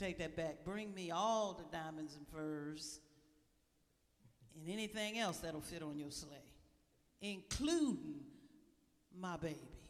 take that back. Bring me all the diamonds and furs and anything else that'll fit on your sleigh, including my baby.